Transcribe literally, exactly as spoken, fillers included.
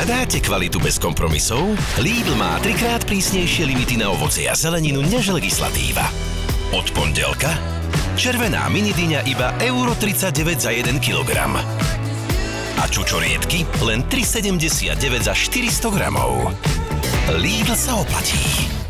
Hľadáte kvalitu bez kompromisov? Lidl má trikrát prísnejšie limity na ovocie a zeleninu než legislatíva. Od pondelka červená minidyňa iba euro tridsaťdeväť za jeden kilogram. A čučoriedky len tri sedemdesiatdeväť za štyristo gramov. Lidl sa oplatí.